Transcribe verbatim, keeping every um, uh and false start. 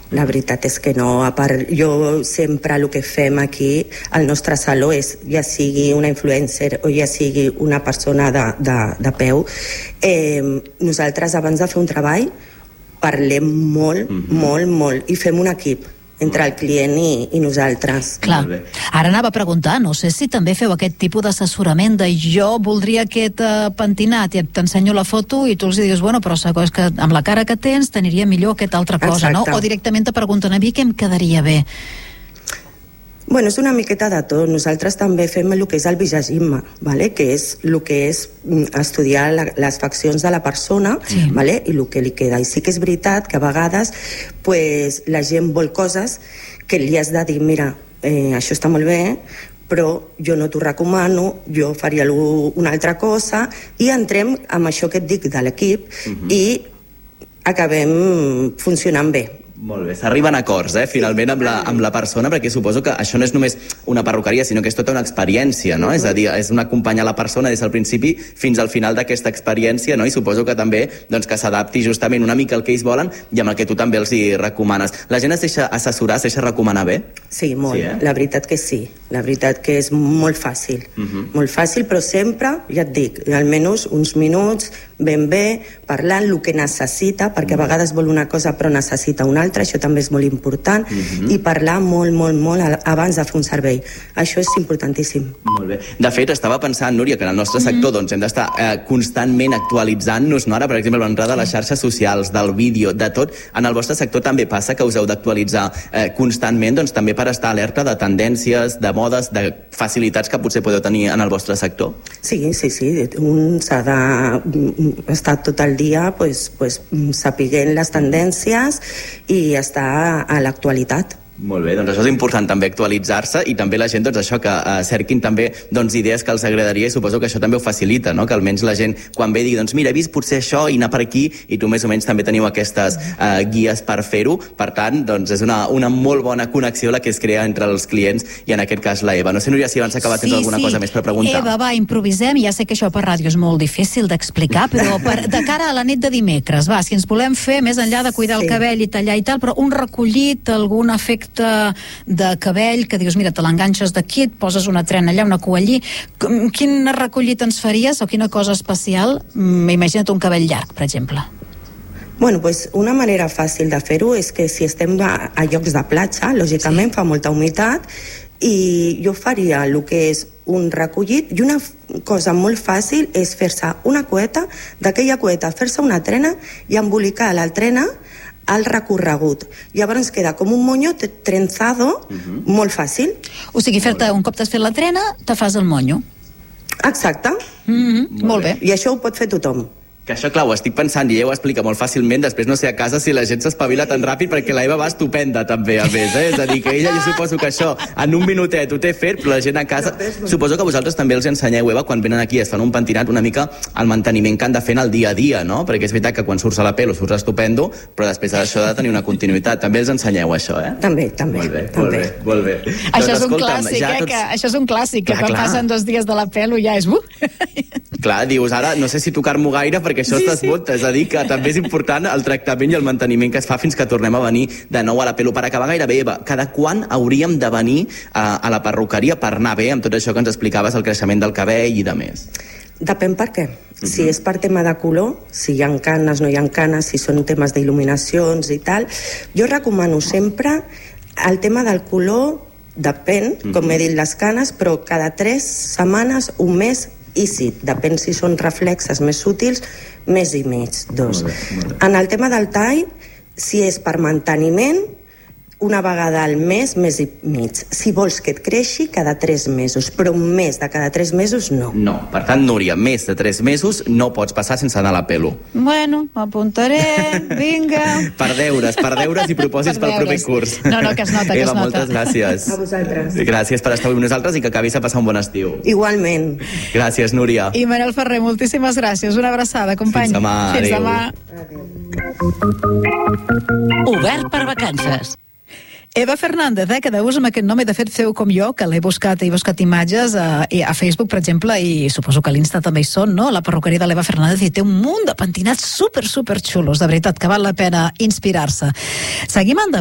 La veritat és que no. A part, jo sempre el que fem aquí al nostre saló és, ja sigui una influencer o ja sigui una persona de, de, de peu, eh, nosaltres abans de fer un treball parlem molt, mm-hmm. molt, molt, i fem un equip entre el client i, i nosaltres. Clar. Ara anava a preguntar, no sé si també feu aquest tipus d'assessorament de jo voldria aquest uh, pentinat i t'ensenyo la foto i tu els dius, bueno, però és que amb la cara que tens t'aniria millor aquesta altra cosa, exacte. No? O directament te pregunten a mi què em quedaria bé. Bueno, és una miqueta de tot. Nosaltres també fem el que és el visagisme, ¿vale? Que és el que és estudiar la, les faccions de la persona, sí. ¿vale? I el que li queda. I sí que és veritat que a vegades pues, la gent vol coses que li has de dir, mira, eh, això està molt bé, però jo no t'ho recomano, jo faria una altra cosa, i entrem amb això que et dic de l'equip uh-huh. i acabem funcionant bé. Molt bé, s'arriben a acords, eh, finalment amb la, amb la persona, perquè suposo que això no és només una perruqueria, sinó que és tota una experiència, no? Uh-huh. És a dir, és un acompanyar la persona des del principi fins al final d'aquesta experiència, no? I suposo que també doncs, que s'adapti justament una mica al que ells volen i amb el que tu també els hi recomanes. La gent es deixa assessorar, es deixa recomanar bé? Sí, molt. Sí, eh? La veritat que sí. La veritat que és molt fàcil. Uh-huh. Molt fàcil, però sempre, ja et dic, almenys uns minuts, ben bé, parlant el que necessita, perquè a vegades vol una cosa però necessita una altra, això també és molt important, uh-huh. i parlar molt, molt, molt abans de fer un servei. Això és importantíssim. Molt bé. De fet, estava pensant, Núria, que en el nostre sector uh-huh. doncs, hem d'estar eh, constantment actualitzant-nos, no? Ara, per exemple, l'entrada de les xarxes socials, del vídeo, de tot. En el vostre sector també passa que us heu d'actualitzar eh, constantment, doncs també per estar alerta de tendències, de modes, de facilitats que potser podeu tenir en el vostre sector? Sí, sí, sí. Un s'ha d'estar tot el dia pues, pues, sapiguent les tendències i estar a l'actualitat. Molt bé, doncs això és important també actualitzar-se i també la gent, doncs això, que eh, cerquin també doncs, idees que els agradaria i suposo que això també ho facilita, no? Que almenys la gent quan ve digui, doncs mira, he vist potser això i anar per aquí i tu més o menys també teniu aquestes eh, guies per fer-ho, per tant, doncs és una, una molt bona connexió la que es crea entre els clients i en aquest cas la Eva. No sé, Núria, si abans acaba tens sí, alguna sí. cosa més per preguntar. Eva, va, improvisem, ja sé que això per ràdio és molt difícil d'explicar, però per, de cara a la nit de dimecres, va, si ens volem fer, més enllà de cuidar sí. el cabell i tallar i tal, però un recollit, algun efecte de cabell, que dius, mira, te l'enganxes d'aquí, et poses una trena allà, una cua allí. Quin recollit ens faries o quina cosa especial? Imagina't un cabell llarg, per exemple. Bueno, pues una manera fàcil de fer-ho és que si estem a, a llocs de platja, lògicament sí. fa molta humitat, i jo faria el que és un recollit, i una cosa molt fàcil és fer-se una cueta, d'aquella cueta fer-se una trena i embolicar la trena al recorregut. Llavors queda com un monyo trenzado, uh-huh. molt fàcil. O sigui, fer-te un cop t'has fet la trena, te fas el monyo. Exacte. Mm-hmm. Molt, molt bé. I això ho pot fer tothom. Que això, clar, ho estic pensant i ella ho explica molt fàcilment, després no sé a casa si la gent s'espavila tan ràpid, perquè la Eva va estupenda també, a més, eh? És a dir, que ella jo suposo que això en un minutet ho té fet, però la gent a casa... Suposo que vosaltres també els ensenyeu, Eva, quan venen aquí i es fan un pentinat, una mica el manteniment que han de fer en el dia a dia, no? Perquè és veritat que quan surts a la pelo surts estupendo, però després d'això ha de tenir una continuïtat. També els ensenyeu això, eh? També, també. Molt bé, també. molt bé, molt bé. Això és un clàssic, ja tots... eh? Que això és un clàssic, clar, que quan clar. passen dos dies de la pelo ja és... Uh! Clar, dius, ara no sé si tocar-m'ho gaire perquè això sí, es desmunta, sí. És a dir, que també és important el tractament i el manteniment que es fa fins que tornem a venir de nou a la pelo. Per acabar gairebé, Eva, cada quan hauríem de venir a, a la perruqueria per anar bé amb tot això que ens explicaves, el creixement del cabell i de més? Depèn per què. Uh-huh. Si és per tema de color, si hi ha canes, no hi ha canes, si són temes d'il·luminacions i tal, jo recomano sempre el tema del color, depèn, uh-huh. com he dit, les canes, però cada tres setmanes, un mes, i sí, depèn si són reflexes més útils, més i mig, dos. Molt bé, molt bé. En el tema del tall, si és per manteniment, una vegada al mes, mes i mig. Si vols que et creixi, cada tres mesos, però un mes de cada tres mesos, no. No, per tant, Núria, més de tres mesos no pots passar sense anar a la pelo. Bueno, m'apuntaré, vinga. Per deures, per deures i propòsits per pel proper curs. No, no, que es nota, que Eva, es nota. moltes gràcies. A vosaltres. Gràcies per estar avui amb nosaltres i que acabis de passar un bon estiu. Igualment. Gràcies, Núria. I Manel Ferrer, moltíssimes gràcies. Una abraçada, company. Fins demà. Fins adéu. demà. Obert per vacances. Eva Fernández, eh, quedeu-vos amb aquest nom, i de fet feu com jo, que l'he buscat, he buscat imatges a, a Facebook, per exemple, i suposo que a l'Insta també hi són, no? La perruqueria de l'Eva Fernández, i té un munt de pentinats super, super xulos, de veritat, que val la pena inspirar-se. Seguim endavant.